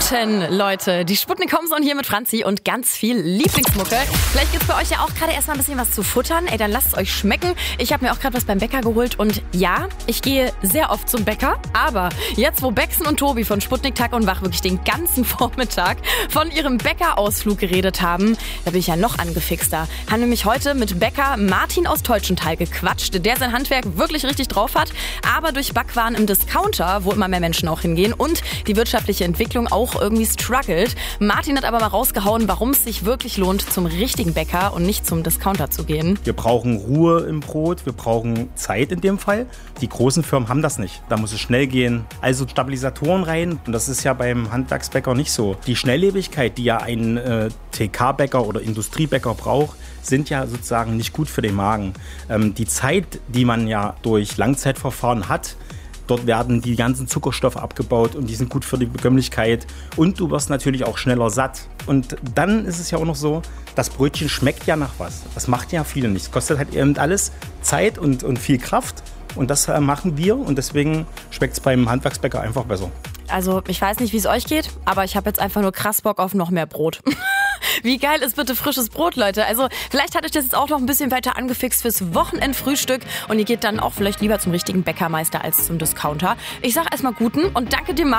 Guten, Leute. Die Sputnik-Homezone hier mit Franzi und ganz viel Lieblingsmucke. Vielleicht gibt's bei euch ja auch gerade erstmal ein bisschen was zu futtern. Ey, dann lasst es euch schmecken. Ich habe mir auch gerade was beim Bäcker geholt und ja, ich gehe sehr oft zum Bäcker. Aber jetzt, wo Bexen und Tobi von Sputnik Tag und Wach wirklich den ganzen Vormittag von ihrem Bäckerausflug geredet haben, da bin ich ja noch angefixter. Haben nämlich heute mit Bäcker Martin aus Teutschenthal gequatscht, der sein Handwerk wirklich richtig drauf hat, aber durch Backwaren im Discounter, wo immer mehr Menschen auch hingehen und die wirtschaftliche Entwicklung auch irgendwie struggelt. Martin hat aber mal rausgehauen, warum es sich wirklich lohnt, zum richtigen Bäcker und nicht zum Discounter zu gehen. Wir brauchen Ruhe im Brot, wir brauchen Zeit in dem Fall. Die großen Firmen haben das nicht. Da muss es schnell gehen. Also Stabilisatoren rein. Und das ist ja beim Handwerksbäcker nicht so. Die Schnelllebigkeit, die ja ein TK-Bäcker oder Industriebäcker braucht, sind ja sozusagen nicht gut für den Magen. Die Zeit, die man ja durch Langzeitverfahren hat, dort werden die ganzen Zuckerstoffe abgebaut und die sind gut für die Bekömmlichkeit. Und du wirst natürlich auch schneller satt. Und dann ist es ja auch noch so, das Brötchen schmeckt ja nach was. Das macht ja viele nicht. Es kostet halt eben alles Zeit und viel Kraft. Und das machen wir und deswegen schmeckt es beim Handwerksbäcker einfach besser. Also ich weiß nicht, wie es euch geht, aber ich habe jetzt einfach nur krass Bock auf noch mehr Brot. Wie geil ist bitte frisches Brot, Leute? Also vielleicht hat euch das jetzt auch noch ein bisschen weiter angefixt fürs Wochenendfrühstück und ihr geht dann auch vielleicht lieber zum richtigen Bäckermeister als zum Discounter. Ich sag erstmal guten und danke dir, Martin.